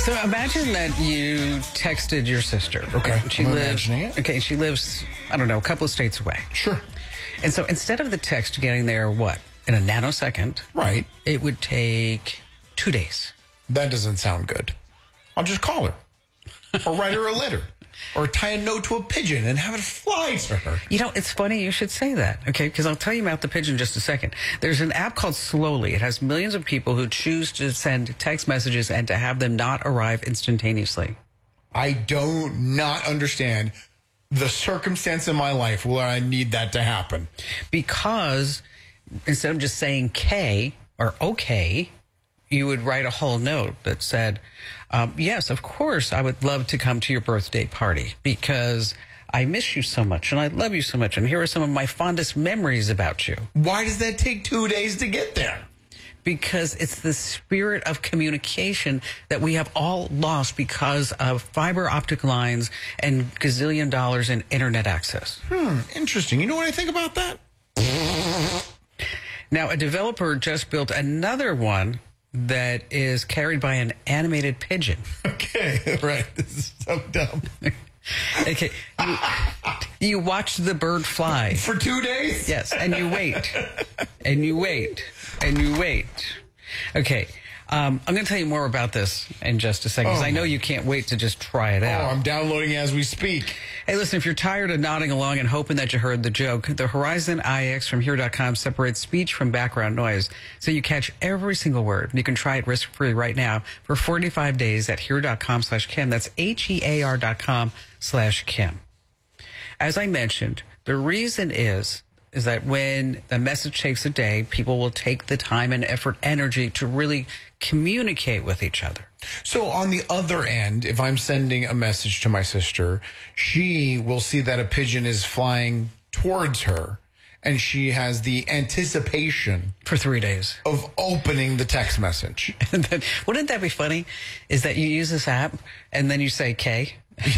So imagine that you texted your sister. Okay, She I'm lives. imagining it. Okay, she lives, I don't know, a couple of states away. Sure. And so instead of the text getting there, what, in a nanosecond? Right. It would take 2 days. That doesn't sound good. I'll just call her. Or write her a letter. Or tie a note to a pigeon and have it fly to her. You know, it's funny you should say that, okay? Because I'll tell you about the pigeon in just a second. There's an app called Slowly. It has millions of people who choose to send text messages and to have them not arrive instantaneously. I do not understand the circumstance in my life where I need that to happen. Because instead of just saying K or okay, you would write a whole note that said, yes, of course, I would love to come to your birthday party because I miss you so much and I love you so much. And here are some of my fondest memories about you. Why does that take 2 days to get there? Because it's the spirit of communication that we have all lost because of fiber optic lines and gazillion dollars in internet access. Interesting. You know what I think about that? Now, a developer just built another one that is carried by an animated pigeon. Okay, right. This is so dumb. Okay, you watch the bird fly. For 2 days? Yes, and you wait, and you wait, and you wait. Okay, I'm going to tell you more about this in just a second, because I know you can't wait to just try it out. I'm downloading as we speak. Hey, listen, if you're tired of nodding along and hoping that you heard the joke, the Horizon IX from Here.com separates speech from background noise, so you catch every single word. You can try it risk-free right now for 45 days at Here.com/Kim. That's HEAR.com/Kim. As I mentioned, the reason is that when the message takes a day, people will take the time and effort, energy to really communicate with each other. So on the other end, if I'm sending a message to my sister, she will see that a pigeon is flying towards her, and she has the anticipation For 3 days. of opening the text message. And then, wouldn't that be funny? Is that you use this app and then you say K?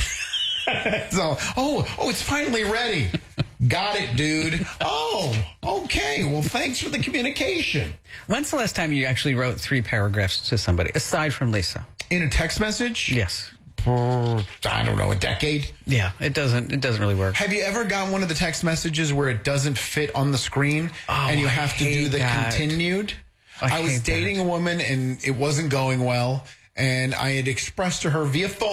So, it's finally ready. Got it, dude. Oh, okay. Well, thanks for the communication. When's the last time you actually wrote 3 paragraphs to somebody, aside from Lisa? In a text message? Yes. I don't know, a decade? Yeah, it doesn't really work. Have you ever gotten one of the text messages where it doesn't fit on the screen and you have to do the continued? I was dating a woman and it wasn't going well, and I had expressed to her via phone